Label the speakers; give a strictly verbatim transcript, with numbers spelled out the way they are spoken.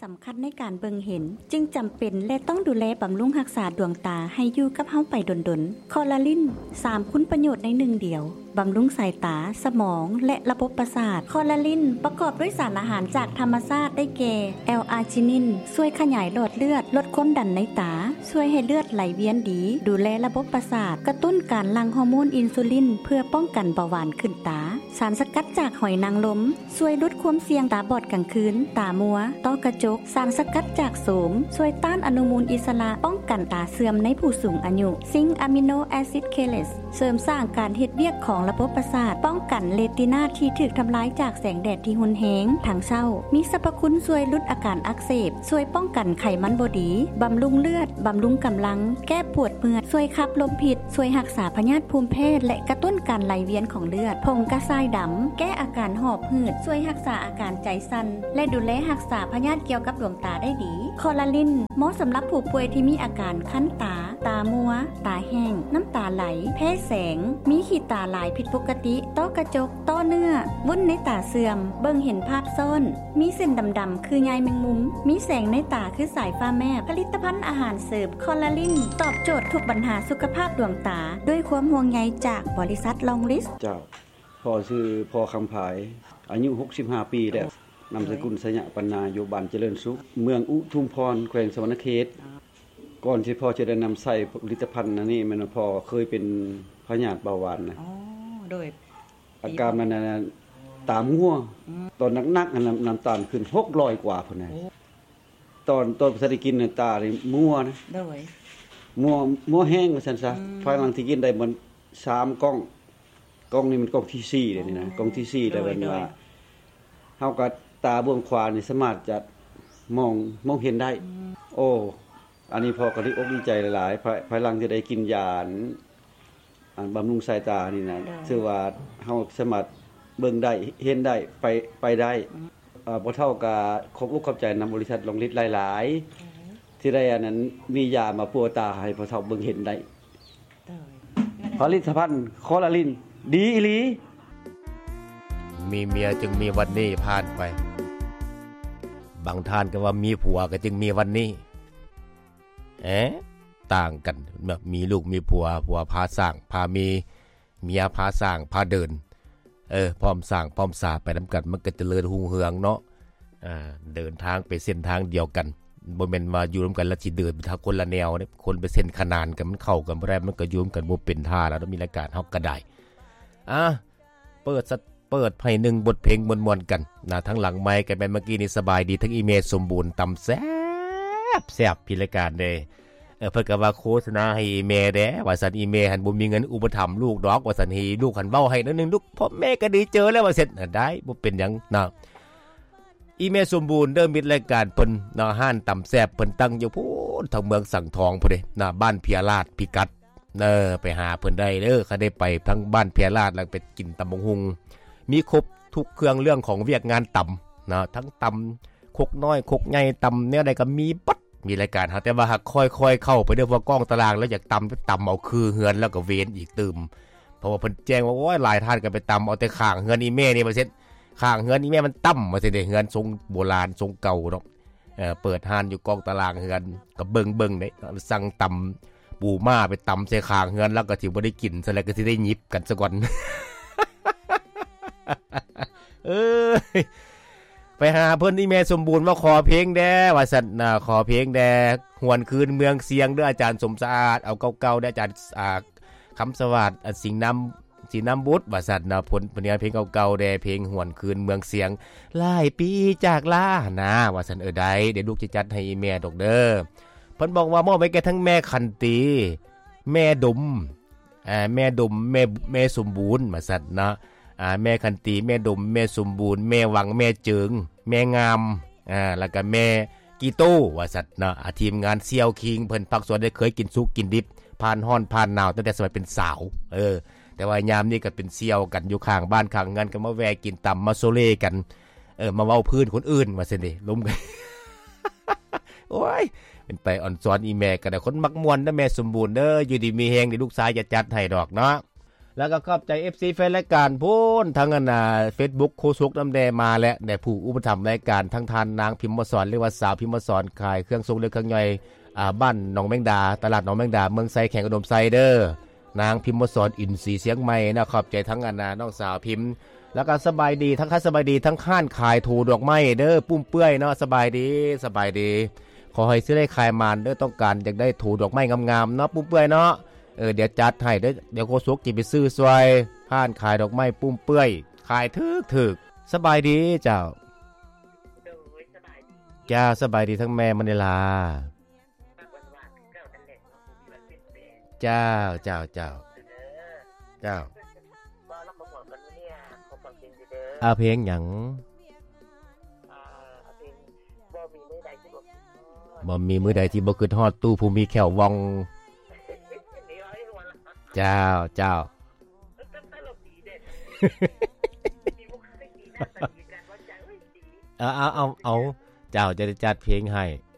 Speaker 1: สำคัญในการเบิ่งเห็นจึงจำเป็นและต้องดูแลบำรุงรักษาดวงตาให้อยู่กับเฮาไปดนๆคอลลาลินสามคุณประโยชน์ในหนึ่งเดียวบำรุงสายตาสมองและระบบประสาทคอลลาลินประกอบด้วยสารอาหารจากธรรมชาติได้แก่แอลอาร์จินินช่วยขยายหลอดเลือดลดความดันในตาช่วยให้เลือดไหลเวียนดีดูแลระบบประสาทกระตุ้นการหลั่งฮอร์โมนอินซูลินเพื่อป้องกันเบาหวานขึ้นตาสารสกัดจากหอยนางรมช่วยลดความเสี่ยงตาบอดกลางคืนตามัวต้อกระจกสารสกัดจากโสมช่วยต้านอนุมูลอิสระป้องกันตาเสื่อมในผู้สูงอายุซิงค์อะมิโนแอซิดเคเลสเสริมสร้างการเฮ็ดเวียกของระบบประสาทป้องกันเรตินาที่ถูกทำลายจากแสงแดดที่รุนแรงทางเช้ามีสรรพคุณช่วยลดอาการอักเสบช่วยป้องกันไขมันบ่ดีบำรุงเลือดบำรุงกำลังแก้ปวดเมื่อยช่วยขับลมพิษช่วยรักษาพยาธิภูมิแพ้และกระตุ้นการไหลเวียนของเลือดผงกระชายดำแก้อาการหอบหืดช่วยรักษาอาการใจสั่นและดูแลรักษาพยาธิเกี่ยวกับดวงตาได้ดีคอลลาลินเหมาะสำหรับผู้ป่วยที่มีอาการคั้นตาตามัวตาแห้งน้ำตาไหลแพ้แสงมีขีดตาหลายผิดปกติต้อกระจกต้อเนื้อวุ้นในตาเสื่อมเบิ่งเห็นภาพซ้อนมีเส้นดำๆคือใยแมงมุมมีแสงในตาคือสายฟ้าแมบผลิตภัณฑ์อาหารเสริมคอลลาลินตอบโจทย์ทุกปัญหาสุขภาพดวงตาด้วยความห่วงใยจากบริษัทลองลิส
Speaker 2: เจ้าพ่อชื่อพ่อคำภายอายุหกสิบห้าปีแล้วนามสกุลสยะปัญญาอยู่บ้านเจริญสุขเมืองอุทุมพรแขวงสวรรณเขตก่อนที่พ่อจะได้นำใส่ผลิตภัณฑ์นี้มันพ่อเคยเป็นพยาธิเบาหวานนะ
Speaker 3: อ๋อโดย
Speaker 2: อาการมันน่ะตามัวตอนหนักๆน้ำน้ำตาลขึ้นหกร้อยกว่าพุ่นน่ะตอนตอนสิได้กินตานี่มัวนะ
Speaker 3: โดย
Speaker 2: มัวมัวแห้งว่าซั่นซะภายหลังที่กินได้มันสามกล่องกล่องนี้มันกล่องที่สี่เลยนี่นะกล่องที่สี่แต่ว่าเฮาก็ตาเบื้องขวานี่สามารถจะมองมองเห็นได้โอ้อันนี้พอก็ดีอกดีใจหลายๆภายหลังที่ได้กินยาอันบำรุงสายตานี่นะชื่อว่าเฮาสามารถเบิ่งได้เห็นได้ไปไปได้เอ่อบ่เท่ากับขอบอกขอบใจนำบริษัทลงฤทธิ์หลายๆที่ได้อันนั้นมียามาปัวตาให้พ่อเฒ่าเบิ่งเห็นได้ผลิตภัณฑ์คอลลาลินดีอีหลี
Speaker 4: มีเมียจึงมีวันนี้ผ่านไปบางท่านก็ว่ามีผัวก็จึงมีวันนี้เอ๊ะต่างกันแบบมีลูกมีผัวผัวพาสร้างพามีเมียพาสร้างพาเดินเออพร้อมสร้างพร้อมสาไปนำกันมันก็เจริญรุ่งเรืองเนาะอ่าเดินทางไปเส้นทางเดียวกันบ่แม่นว่าอยู่ร่วมกันแล้วสิเดินไปทางคนละแนวเนี่ยคนไปเส้นขนานกันมันเข้ากันบ่ได้มันก็อยู่ร่วมกันบ่เป็นท่าแล้วมีรายการเฮาก็ได้อ่ะเปิดเปิดให้หนึ่งบทเพลงม่วนๆกันนะทั้งหลังไมค์กันแม่นเมื่อกี้นี่สบายดีทั้งอีเมลสมบูรณ์ตำแซ่บแซ่บพิรายการเด้เออเพิ่นก็ว่าโฆษณาให้อีเมลเด้ว่าซั่นอีเมลหั่นบ่มีเงินอุปถัมภ์ลูกดอกว่าซั่นให้ลูกหั่นเว้าให้นิดนึงลูกพ่อแม่ก็ดีเจอแล้วว่าเสร็จได้บ่เป็นหยังนะอีเมลสมบูรณ์เด้อมิตรรายการเพิ่นนะห้านตำแซ่บเพิ่นตั้งอยู่พู้นทางเมืองสังทองพุ่นเด้นะบ้านเพียราชพิกัดเออไปหาเพิ่นได้เด้อคันได้ไปทั้งบ้านเพียราชแล้วไปกินตำบักหุ่งมีครบทุกเครื่องเรื่องของเวียกงานตำนะทั้งตำคกน้อยคกใหญ่ตำเนี่ยใดก็มีปัดมีรายการหาแต่ว่าหากค่อยๆเข้าไปเด้อว่ากล้องตารางแล้วอยากตำตำเอาคือเฮือนแล้วก็เว้นอีกตื่มเพราะว่าเพิ่นแจ้งว่าโอ้ยหลายท่านก็ไปตำเอาแต่ข้างเฮือนอีแม่นี่ว่าเสร็จข้างเฮือนอีแม่มันต่ำว่าสิได้เฮือนทรงโบราณทรงเก่าเนาะเอ่อเปิดห้านอยู่กล้องตารางเฮือนก็เบิ่งๆได้สั่งตำปูม่าไปตำใส่ข้างเฮือนแล้วก็สิบ่ได้กินซะแล้วก็สิได้หยิบกันซะก่อนเออไปหาเพิ่นอีแม่สมบูรณ์ว่าขอเพลงแด่ว่าซั่นน่ะขอเพลงแด่หวนคืนเมืองเสียงเด้ออาจารย์สมสะอาดเอาเก่าๆเด้ออาจารย์อ่าคำสวัสดิ์สิงห์นำสิงห์นำบุตรว่าซั่นน่ะผลผลงานเพลงเก่าๆแด่เพลงหวนคืนเมืองเสียงหลายปีจากลานะว่าซั่นเออได้เดี๋ยวลูกจะจัดให้อีแม่ดอกเด้อเพิ่นบอกว่ามอบให้แก่ทั้งแม่คันตีแม่ดมอ่าแม่ดมแม่แม่สมบูรณ์ว่าซั่นนะอ่าแม่คันตีแม่ดมแม่สมบูรณ์แม่หวังแม่เจิงแม่งามอ่าแล้วก็แม่กีโต้ว่าสัตว์เนาะทีมงานเซียวคิงเพิ่นพักสวนได้เคยกินสุกกินดิบผ่านฮ้อนผ่านหนาวตั้งแต่สมัยเป็นสาวเออแต่ว่ายามนี้ก็เป็นเซียวกันอยู่ข้างบ้านข้างงานก็มาแวะกินตำมาโซเล่กันเออมาเว้าพื้นคนอื่นว่าซั่นดิล้มกัน โอ้ยเป็นไปอ่อนสอนอีแม่ก็ได้คนมักม่วนเด้อแม่สมบูรณ์เด้ออยู่ดีมีแฮงที่ลูกชายจะจัดให้ดอกเนาะแล้วก็ขอบใจ เอฟ ซี แฟนรายการพูนทั้งอันน่ะ Facebook โคสุกน้ำแดมาและได้ผู้อุปถัมภ์รายการทั้งทานนางพิมพ์มาสอนหรือว่าสาวพิมพ์มาสอนขายเครื่องทรงหรือเครื่องย่อยอ่าบ้านหนองแมงดาตลาดหนองแมงดาเมืองไซแข่งอุดมไซเด้อนางพิมพ์มาสอนอินทรีย์เสียงใหม่นะขอบใจทั้งอันน่ะน้องสาวพิมพ์แล้วก็สบายดีทั้งค้าสบายดีทั้งข้านขายถูดอกไม้เด้อปุ้มเปื้อยเนาะสบายดีสบายดีขอให้ซื้อได้ขายมานเด้อต้องการอยากได้ถูดอกไม้งามๆเนาะปุ้มเปื้อยเนาะเออเดี๋ยวจัดให้เด้อเดี๋ยวโคสุกจิไปซื้อซวยข้านขายดอกไม้ปุ้มเปื้อยขายถึกๆสบายดีเจ้าโดยสบายดีจ้าสบายดีทั้งแม่มณีลาเจ้าเจ้าเจ้าเจ้าอาเพลงหยังบ่มีมื้อใดที่บ่คิดฮอดตู้ผู้มีแขววองเจ้าเจ้าเอาเอาเอาเอาเจ้าจะจัดเพลงให้